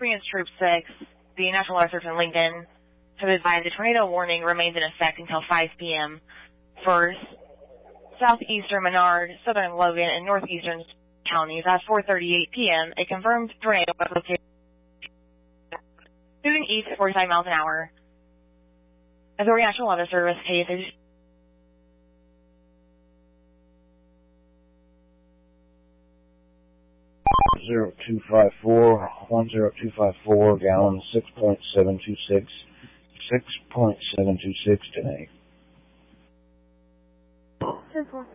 Experienced Troop 6, the National Weather Service in Lincoln, have advised the tornado warning remains in effect until 5 p.m. for southeastern Menard, southern Logan, and northeastern counties. At 4:38 p.m., a confirmed tornado was located moving east at 45 miles an hour. Authority National Weather Service cases. Zero 254 gallons, 6.726 today. 10-4.